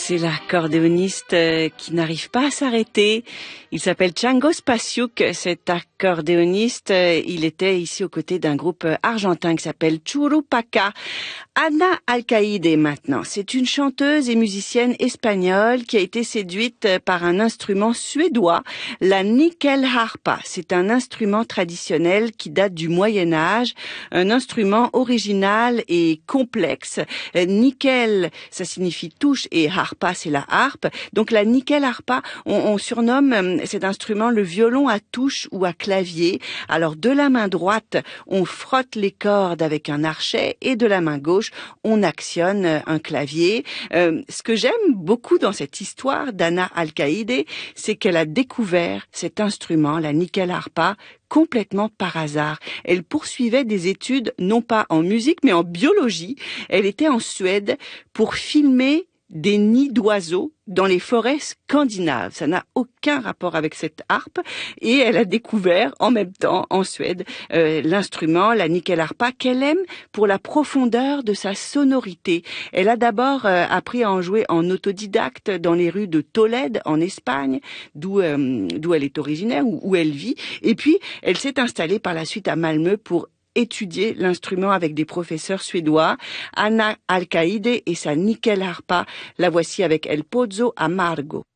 C'est l'accordéoniste qui n'arrive pas à s'arrêter. Il s'appelle Django Spasiuk, cet accordéoniste. Il était ici aux côtés d'un groupe argentin qui s'appelle Churupaca. Ana Alcaide maintenant. C'est une chanteuse et musicienne espagnole qui a été séduite par un instrument suédois, la nyckelharpa. C'est un instrument traditionnel qui date du Moyen-Âge, un instrument original et complexe. Nickel, ça signifie touche, et harpa, c'est la harpe. Donc la nyckelharpa, on surnomme cet instrument le violon à touche ou à clavier. Alors de la main droite, on frotte les cordes avec un archet, et de la main gauche, on actionne un clavier. Ce que j'aime beaucoup dans cette histoire d'Ana Alcaide, c'est qu'elle a découvert cet instrument, la nyckelharpa, complètement par hasard. Elle poursuivait des études non pas en musique mais en biologie. Elle était en Suède pour filmer des nids d'oiseaux dans les forêts scandinaves. Ça n'a aucun rapport avec cette harpe, et elle a découvert en même temps en Suède l'instrument, la nyckelharpa, qu'elle aime pour la profondeur de sa sonorité. Elle a d'abord appris à en jouer en autodidacte dans les rues de Tolède en Espagne, d'où elle est originaire, où elle vit, et puis elle s'est installée par la suite à Malmö pour étudier l'instrument avec des professeurs suédois. Ana Alcaide et sa nyckelharpa, la voici avec El Pozzo Amargo.